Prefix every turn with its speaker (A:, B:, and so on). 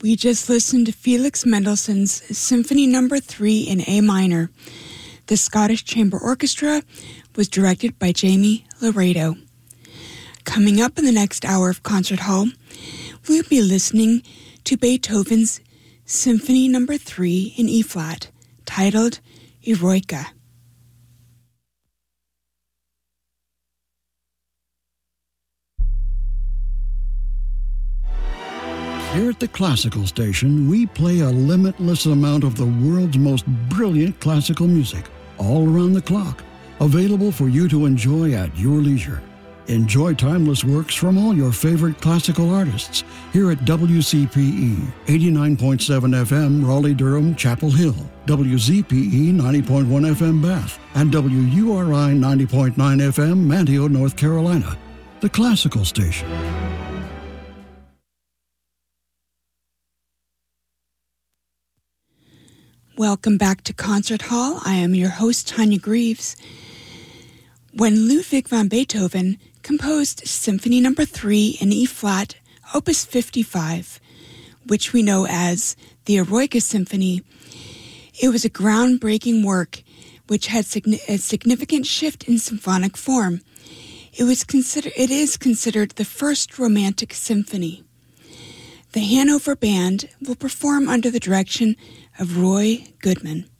A: We just listened to Felix Mendelssohn's Symphony No. 3 in A minor. The Scottish Chamber Orchestra was directed by Jamie Laredo. Coming up in the next hour of Concert Hall, we'll be listening to Beethoven's Symphony No. 3 in E-flat, titled Eroica.
B: Here at the Classical Station, we play a limitless amount of the world's most brilliant classical music, all around the clock, available for you to enjoy at your leisure. Enjoy timeless works from all your favorite classical artists here at WCPE 89.7 FM Raleigh-Durham Chapel Hill, WZPE 90.1 FM Bath, and WURI 90.9 FM Manteo, North Carolina. The Classical Station.
A: Welcome back to Concert Hall. I am your host, Tanya Greaves. When Ludwig van Beethoven composed Symphony No. 3 in E-flat, Opus 55, which we know as the Eroica Symphony, it was a groundbreaking work which had a significant shift in symphonic form. It is considered the first Romantic symphony. The Hanover Band will perform under the direction of Roy Goodman.